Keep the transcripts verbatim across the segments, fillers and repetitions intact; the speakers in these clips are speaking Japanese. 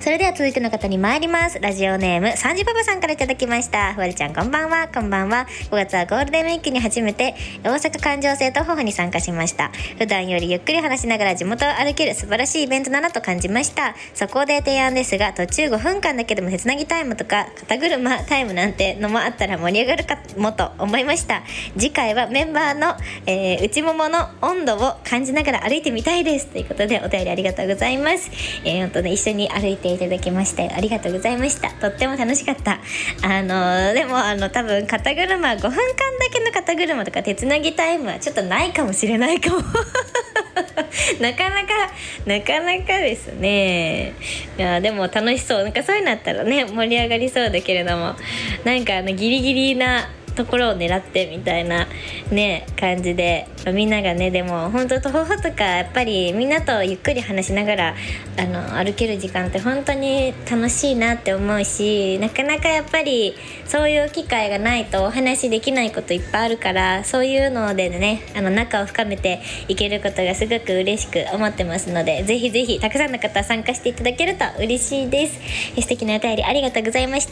それでは続いての方に参ります。ラジオネームさんじパパさんからいただきました。ふわりちゃんこんばんは。こんばんは。ごがつはゴールデンウィークに初めて大阪環状線とホフに参加しました。普段よりゆっくり話しながら地元を歩ける素晴らしいイベントだなと感じました。そこで提案ですが、途中ごふんかんだけでも手つなぎタイムとか肩車タイムなんてのもあったら盛り上がるかもと思いました。次回はメンバーの、えー、内ももの温度を感じながら歩いてみたいですということで、お便りありがとうございます。えー、本当ね、一緒に歩いていただきましてありがとうございました。とっても楽しかった。あのー、でもあの多分肩車ごふんかんだけの肩車とか手つなぎタイムはちょっとないかもしれないかもなかなかなかなかですね。いやでも楽しそう。なんかそういうのあったらね盛り上がりそうだけれども、なんかあのギリギリなところを狙ってみたいなね感じで、みんながね、でも本当徒歩とかやっぱりみんなとゆっくり話しながらあの歩ける時間って本当に楽しいなって思うし、なかなかやっぱりそういう機会がないとお話できないこといっぱいあるから、そういうのでねあの仲を深めていけることがすごく嬉しく思ってますので、ぜひぜひたくさんの方参加していただけると嬉しいです。素敵なお便りありがとうございました。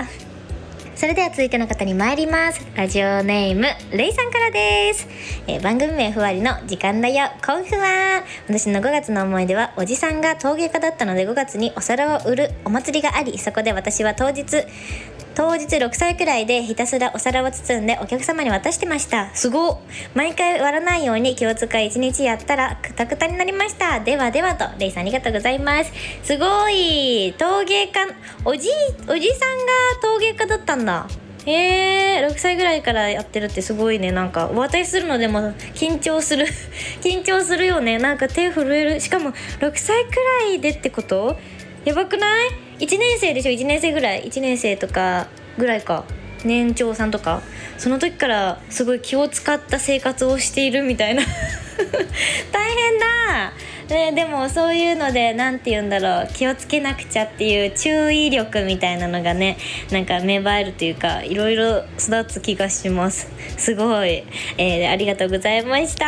それでは続いての方に参ります。ラジオネームレイさんからです。えー、番組名ふわりの時間だよコンフワ。私のごがつの思い出は、おじさんが陶芸家だったのでごがつにお皿を売るお祭りがあり、そこで私は当日当日ろくさいくらいでひたすらお皿を包んでお客様に渡してました。すごっ。毎回割らないように気を使いいちにちやったらクタクタになりました。ではではと。レイさんありがとうございます。すごい。陶芸家おじおじさんが陶芸家だったんだ。へえ、ろくさいぐらいからやってるってすごいね。なんかお渡しするのでも緊張する緊張するよね。なんか手震える。しかもろくさいくらいでってこと？やばくない？いちねん生でしょ。いちねん生ぐらい、いちねん生とかぐらいか、年長さんとか、その時からすごい気を使った生活をしているみたいな大変だ、ね、でもそういうのでなんて言うんだろう、気をつけなくちゃっていう注意力みたいなのがね、なんか芽生えるというか、いろいろ育つ気がします。すごい、えー、ありがとうございました。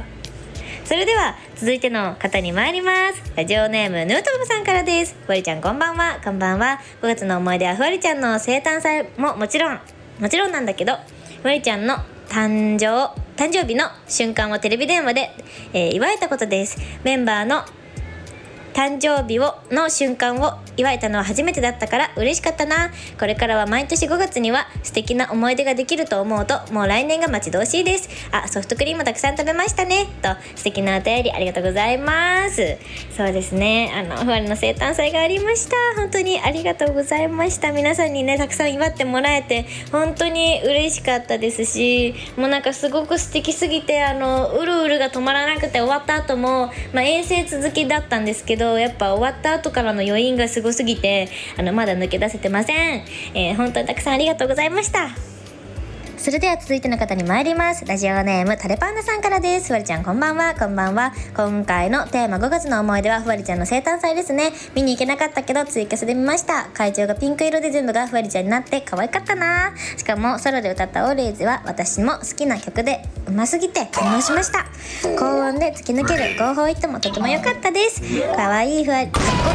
それでは続いての方に参ります。ラジオネームヌートバさんからです。ふわりちゃんこんばんは。こんばんは。ごがつの思い出はふわりちゃんの生誕祭ももちろんもちろんなんだけど、ふわりちゃんの誕生誕生日の瞬間をテレビ電話で、えー、祝えたことです。メンバーの誕生日をの瞬間を祝えたのは初めてだったから嬉しかったな。これからは毎年ごがつには素敵な思い出ができると思うと、もう来年が待ち遠しいです。あ、ソフトクリームたくさん食べましたねと。素敵なお便りありがとうございます。そうですね、あのふわりの生誕祭がありました。本当にありがとうございました。皆さんにねたくさん祝ってもらえて本当に嬉しかったですし、もうなんかすごく素敵すぎて、あのうるうるが止まらなくて、終わった後も、まあ、遠征続きだったんですけど、やっぱ終わった後からの余韻がすごすぎて、あのまだ抜け出せてません。えー、本当にたくさんありがとうございました。それでは続いての方に参ります。ラジオネームタレパンダさんからです。ふわりちゃんこんばんは。こんばんは。今回のテーマごがつの思い出はふわりちゃんの生誕祭ですね。見に行けなかったけどツイキャスで見ました。会場がピンク色で全部がふわりちゃんになって可愛かったな。しかもソロで歌ったオーレイズは私も好きな曲でうますぎて感動しました。高音で突き抜ける合法イットもとても良かったです。可愛いふわり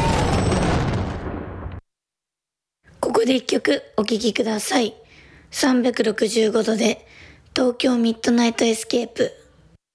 ここで一曲お聴きください。さんびゃくろくじゅうごどで東京ミッドナイトエスケープ。